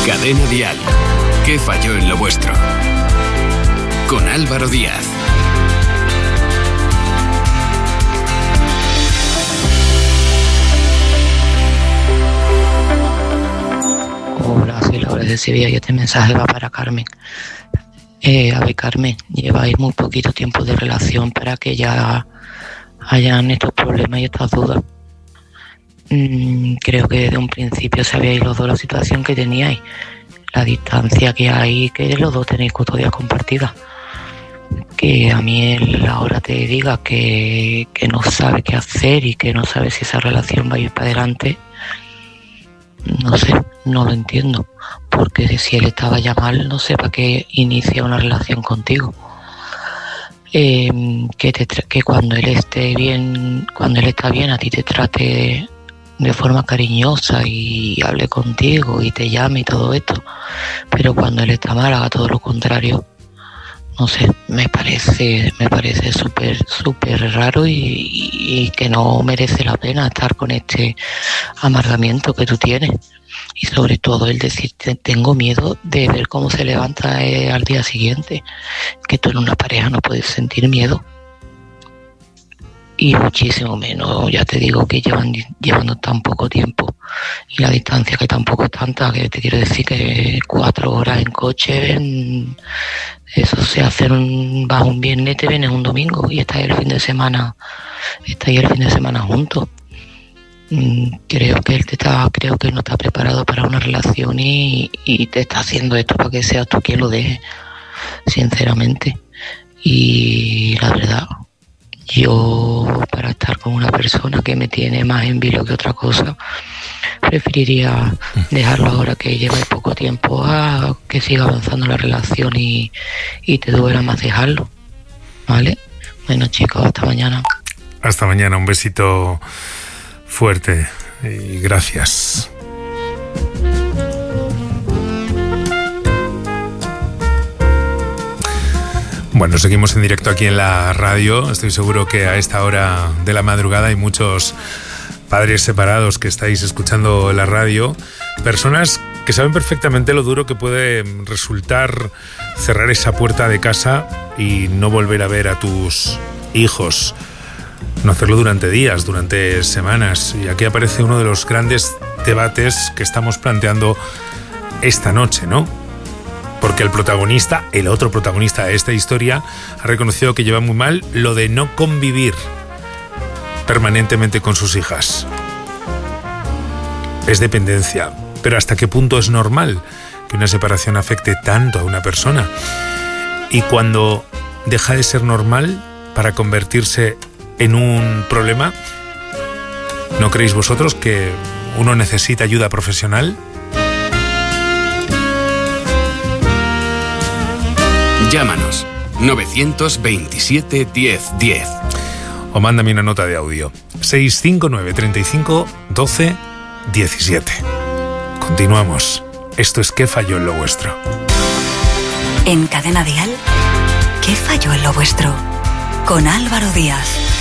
Cadena Dial. ¿Qué falló en lo vuestro? Con Álvaro Díaz. Hola, soy Laura de Sevilla y este mensaje va para Carmen. A ver, Carmen, lleváis muy poquito tiempo de relación para que ya hayan estos problemas y estas dudas. Creo que desde un principio sabíais los dos la situación que teníais, la distancia que hay, que los dos tenéis custodia compartida. Que a mí él ahora te diga que no sabe qué hacer y que no sabe si esa relación va a ir para adelante, no sé, no lo entiendo. Porque si él estaba ya mal, no sé para qué inicia una relación contigo. Que cuando él esté bien, cuando él está bien, a ti te trate de forma cariñosa y hable contigo y te llame y todo esto, pero cuando él está mal haga todo lo contrario. No sé, me parece súper raro y que no merece la pena estar con este amargamiento que tú tienes. Y sobre todo el decirte, tengo miedo de ver cómo se levanta al día siguiente, que tú en una pareja no puedes sentir miedo. Y muchísimo menos, ya te digo, que llevando tan poco tiempo y la distancia que tampoco es tanta, que te quiero decir que 4 horas en coche, eso se hace vas un viernes, te vienes un domingo y estáis el fin de semana juntos. Creo que él no está preparado para una relación y te está haciendo esto para que seas tú quien lo deje, sinceramente. Y la verdad, yo para estar con una persona que me tiene más en vilo que otra cosa, preferiría dejarlo ahora que lleva poco tiempo a que siga avanzando la relación y te duela más dejarlo, ¿vale? Bueno, chicos, hasta mañana. Hasta mañana, un besito fuerte y gracias. Bueno, seguimos en directo aquí en la radio. Estoy seguro que a esta hora de la madrugada hay muchos padres separados que estáis escuchando la radio. Personas que saben perfectamente lo duro que puede resultar cerrar esa puerta de casa y no volver a ver a tus hijos. No hacerlo durante días, durante semanas. Y aquí aparece uno de los grandes debates que estamos planteando esta noche, ¿no? Porque el otro protagonista de esta historia, ha reconocido que lleva muy mal lo de no convivir permanentemente con sus hijas. Es dependencia. Pero ¿hasta qué punto es normal que una separación afecte tanto a una persona? Y cuando deja de ser normal para convertirse en un problema, ¿no creéis vosotros que uno necesita ayuda profesional? Llámanos 927 1010 o mándame una nota de audio 659 35 12 17. Continuamos. Esto es ¿Qué falló en lo vuestro? En Cadena Dial, ¿qué falló en lo vuestro? Con Álvaro Díaz.